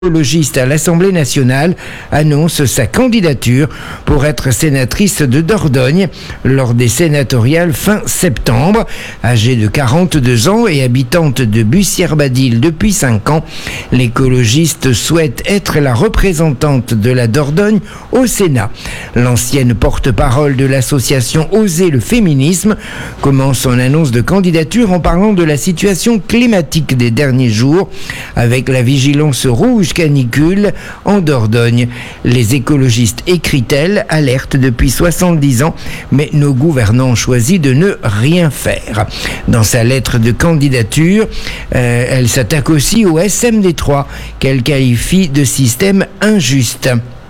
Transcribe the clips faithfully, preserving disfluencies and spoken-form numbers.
écologiste à l'Assemblée nationale annonce sa candidature pour être sénatrice de Dordogne lors des sénatoriales fin septembre. Âgée de quarante-deux ans et habitante de Bussière-Badil depuis cinq ans, l'écologiste souhaite être la représentante de la Dordogne au Sénat. L'ancienne porte-parole de l'association Oser le féminisme commence son annonce de candidature en parlant de la situation climatique des derniers jours avec la vigilance rouge canicule en Dordogne. Les écologistes, écrit-elle, alertent depuis soixante-dix ans, mais nos gouvernants ont choisi de ne rien faire. Dans sa lettre de candidature, euh, elle s'attaque aussi au S M D trois, qu'elle qualifie de système injuste.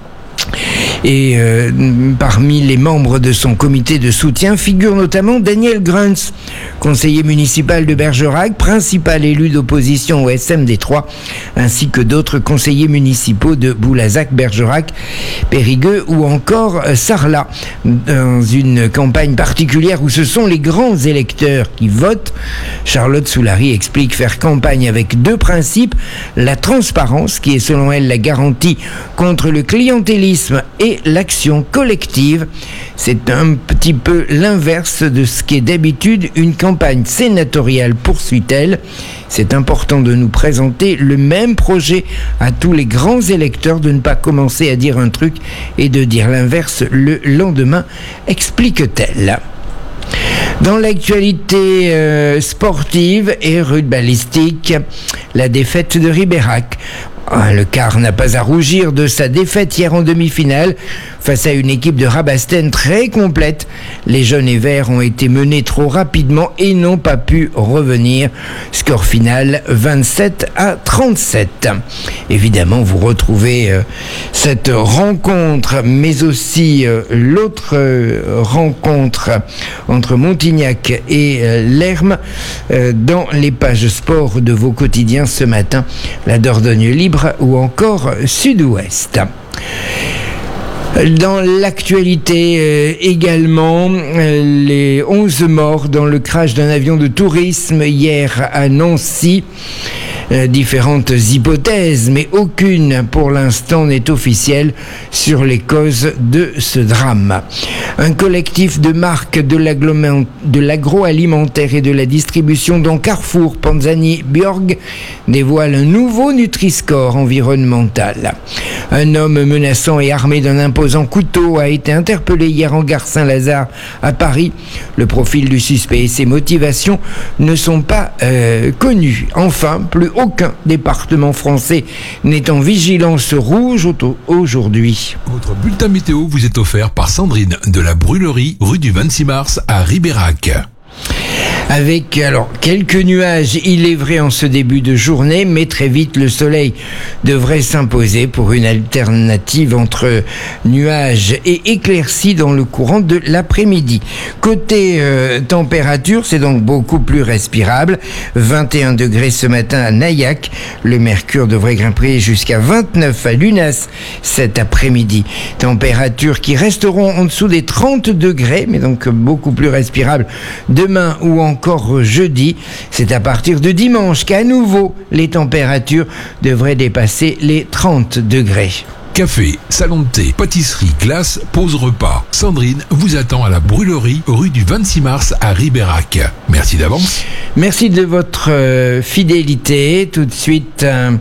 Et euh, parmi les membres de son comité de soutien figure notamment Daniel Gruntz, conseiller municipal de Bergerac, principal élu d'opposition au S M D trois, ainsi que d'autres conseillers municipaux de Boulazac, Bergerac, Périgueux ou encore Sarlat. Dans une campagne particulière où ce sont les grands électeurs qui votent, Charlotte Soulary explique faire campagne avec deux principes: la transparence, qui est selon elle la garantie contre le clientélisme, et l'action collective. C'est un petit peu l'inverse de ce qu'est d'habitude une campagne sénatoriale, poursuit-elle. C'est important de nous présenter le même projet à tous les grands électeurs, de ne pas commencer à dire un truc et de dire l'inverse le lendemain, explique-t-elle. Dans l'actualité euh, sportive et rugbyistique, la défaite de Ribérac. Le Car n'a pas à rougir de sa défaite hier en demi-finale face à une équipe de Rabastens très complète. Les jaunes et verts ont été menés trop rapidement et n'ont pas pu revenir. Score final vingt-sept à trente-sept. Évidemment, vous retrouvez euh, cette rencontre, mais aussi euh, l'autre euh, rencontre entre Montignac et euh, Lerme euh, dans les pages sport de vos quotidiens ce matin. La Dordogne Libre ou encore Sud-Ouest. Dans l'actualité euh, également, euh, les onze morts dans le crash d'un avion de tourisme hier à Nancy. Euh, différentes hypothèses, mais aucune pour l'instant n'est officielle sur les causes de ce drame. Un collectif de marques de, de l'agroalimentaire et de la distribution dont Carrefour, Panzani, Bjorg dévoile un nouveau Nutri-Score environnemental. Un homme menaçant et armé d'un imposant couteau a été interpellé hier en gare Saint-Lazare à Paris. Le profil du suspect et ses motivations ne sont pas euh, connus. Enfin, plus aucun département français n'est en vigilance rouge aujourd'hui. Votre bulletin météo vous est offert par Sandrine de la Brûlerie, rue du vingt-six mars à Ribérac. Avec alors quelques nuages, il est vrai, en ce début de journée, mais très vite le soleil devrait s'imposer pour une alternative entre nuages et éclaircies dans le courant de l'après-midi. Côté euh, température, c'est donc beaucoup plus respirable. vingt et un degrés ce matin à Nayac. Le mercure devrait grimper jusqu'à vingt-neuf à Lunas cet après-midi. Températures qui resteront en dessous des trente degrés, mais donc beaucoup plus respirables demain ou encore Encore jeudi. C'est à partir de dimanche qu'à nouveau les températures devraient dépasser les trente degrés. Café, salon de thé, pâtisserie, glace, pause repas. Sandrine vous attend à la Brûlerie, rue du vingt-six mars à Ribérac. Merci d'avance. Merci de votre euh, fidélité. Tout de suite, euh,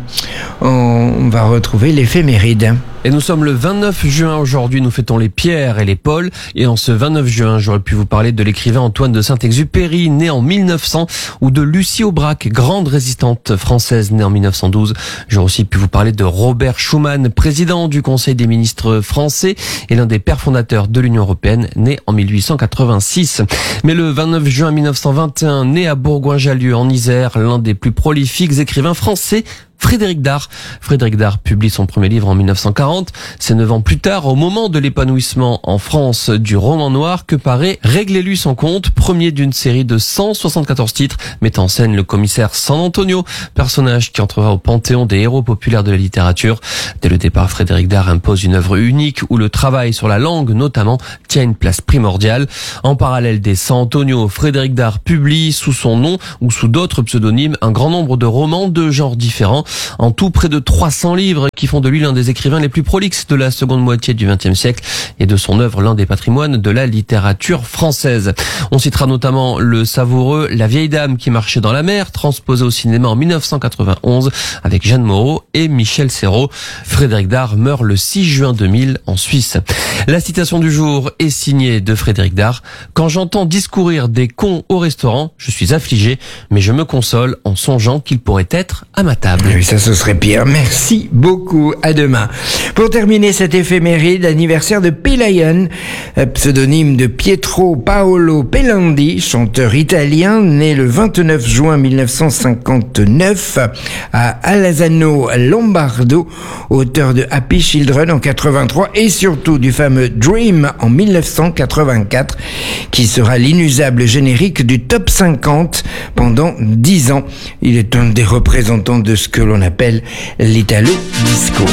on va retrouver l'éphéméride. Et nous sommes le vingt-neuf juin aujourd'hui, nous fêtons les Pierre et les Paul. Et en ce vingt-neuf juin, j'aurais pu vous parler de l'écrivain Antoine de Saint-Exupéry, né en mille neuf cents, ou de Lucie Aubrac, grande résistante française, née en mille neuf cent douze. J'aurais aussi pu vous parler de Robert Schuman, président du Conseil des ministres français et l'un des pères fondateurs de l'Union européenne, né en mille huit cent quatre-vingt-six. Mais le vingt-neuf juin mille neuf cent vingt et un, né à Bourgoin-Jallieu en Isère, l'un des plus prolifiques écrivains français, Frédéric Dard. Frédéric Dard publie son premier livre en mille neuf cent quarante. C'est neuf ans plus tard, au moment de l'épanouissement en France du roman noir, que paraît Réglez-lui son compte, premier d'une série de cent soixante-quatorze titres, mettant en scène le commissaire San Antonio, personnage qui entrera au panthéon des héros populaires de la littérature. Dès le départ, Frédéric Dard impose une œuvre unique où le travail sur la langue, notamment, tient une place primordiale. En parallèle des San Antonio, Frédéric Dard publie sous son nom ou sous d'autres pseudonymes un grand nombre de romans de genres différents. En tout, près de trois cents livres qui font de lui l'un des écrivains les plus prolixes de la seconde moitié du vingtième siècle et de son œuvre l'un des patrimoines de la littérature française. On citera notamment le savoureux La vieille dame qui marchait dans la mer, transposé au cinéma en mille neuf cent quatre-vingt-onze avec Jeanne Moreau et Michel Serrault. Frédéric Dard meurt le six juin deux mille en Suisse. La citation du jour est signée de Frédéric Dard. Quand j'entends discourir des cons au restaurant, je suis affligé, mais je me console en songeant qu'ils pourraient être à ma table. Oui, ça ce serait pire. Merci beaucoup. À demain. Pour terminer cette éphéméride, anniversaire de Pelayan, pseudonyme de Pietro Paolo Pelandi, chanteur italien, né le vingt-neuf juin mille neuf cent cinquante-neuf à Alassano Lombardo, auteur de Happy Children en quatre-vingt-trois et surtout du fameux Dream en mille neuf cent quatre-vingt-quatre, qui sera l'inusable générique du top cinquante pendant dix ans. Il est un des représentants de ce que l'on appelle l'Italo Disco.